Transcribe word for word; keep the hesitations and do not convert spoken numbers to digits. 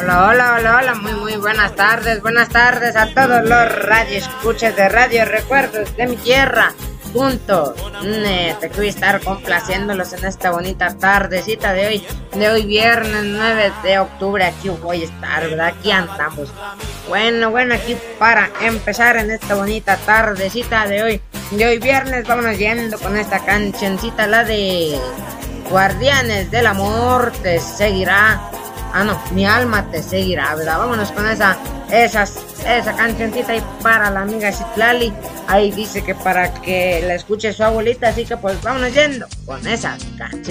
Hola, hola, hola, hola, muy, muy buenas tardes, buenas tardes a todos los radioescuchas de Radio Recuerdos de mi tierra. Punto net, que voy a estar complaciéndolos en esta bonita tardecita de hoy, de hoy viernes nueve de octubre. Aquí voy a estar, ¿verdad? Aquí andamos. Bueno, bueno, aquí para empezar en esta bonita tardecita de hoy, de hoy viernes, vámonos yendo con esta cancioncita, la de Guardianes del Amor Te Seguirá. Ah, no, Mi Alma Te Seguirá, ¿verdad? Vámonos con esa, esas, esa cancioncita y para la amiga Citlali. Ahí dice que para que la escuche su abuelita, así que pues vámonos yendo con esa canción.